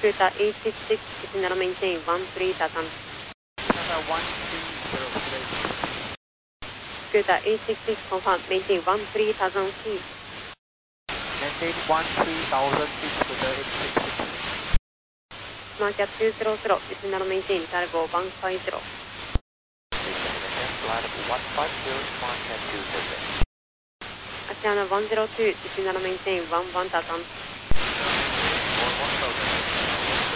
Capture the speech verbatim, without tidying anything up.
Scooter eight six six, Isinara maintain one three thousand. Scooter one three zero three. Scooter eight six six, confirm, maintain one three thousand feet. Maintain one three thousand feet, Scooter eight six six. Market two zero zero, Isinara maintain cargo one five zero. Flight one five zero, Market two zero zero. Asiana one zero two, Isinara maintain one one thousand.